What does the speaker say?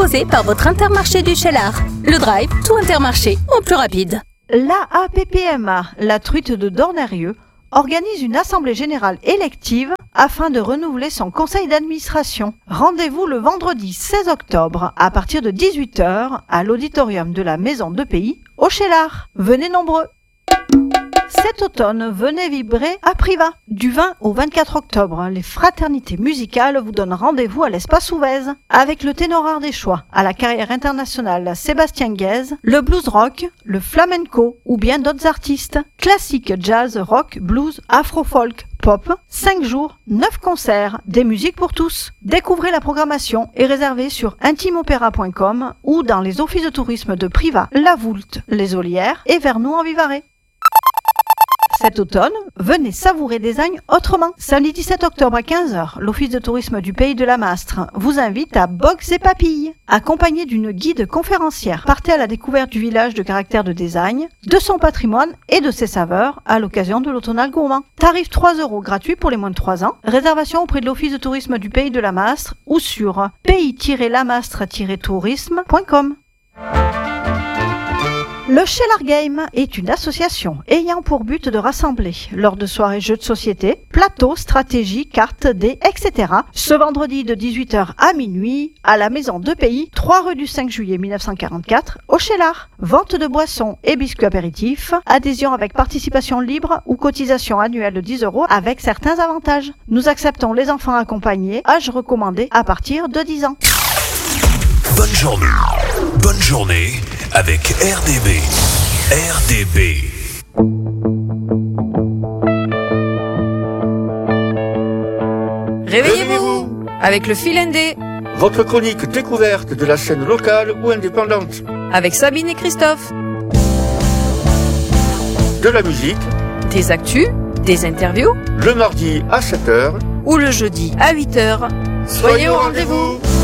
proposé par votre Intermarché du Cheylard. Le drive, tout Intermarché, au plus rapide. La APPMA, la truite de Dornerieux, organise une assemblée générale élective afin de renouveler son conseil d'administration. Rendez-vous le vendredi 16 octobre à partir de 18h à l'auditorium de la Maison de Pays au Cheylard. Venez nombreux. Cet automne, venez vibrer à Privas. Du 20 au 24 octobre, les fraternités musicales vous donnent rendez-vous à l'Espace Ouvèze avec le ténorard des choix, à la carrière internationale Sébastien Guèze, le blues rock, le flamenco ou bien d'autres artistes. Classique, jazz, rock, blues, afro-folk, pop. 5 jours, 9 concerts, des musiques pour tous. Découvrez la programmation et réservez sur intimeopéra.com ou dans les offices de tourisme de Privas, La Voulte, Les Olières et Vernoux-en-Vivarais. Cet automne, venez savourer des agnes autrement. Samedi 17 octobre à 15h, l'Office de tourisme du Pays de la Mastre vous invite à Box et Papilles. Accompagné d'une guide conférencière, partez à la découverte du village de caractère de Désagne, de son patrimoine et de ses saveurs à l'occasion de l'automnal gourmand. Tarif 3 € gratuit pour les moins de 3 ans. Réservation auprès de l'Office de tourisme du Pays de la Mastre ou sur pays-lamastre-tourisme.com. Le Cheylard Game est une association ayant pour but de rassembler, lors de soirées jeux de société, plateaux, stratégies, cartes, dés, etc. ce vendredi de 18h à minuit à la Maison de Pays, 3 rue du 5 juillet 1944, au Cheylard. Vente de boissons et biscuits apéritifs, adhésion avec participation libre ou cotisation annuelle de 10 € avec certains avantages. Nous acceptons les enfants accompagnés, âge recommandé à partir de 10 ans. Bonne journée. Bonne journée avec RDB. RDB. Réveillez-vous avec le Fil ND. Votre chronique découverte de la scène locale ou indépendante. Avec Sabine et Christophe. De la musique. Des actus, des interviews. Le mardi à 7h. Ou le jeudi à 8h. Soyez au rendez-vous.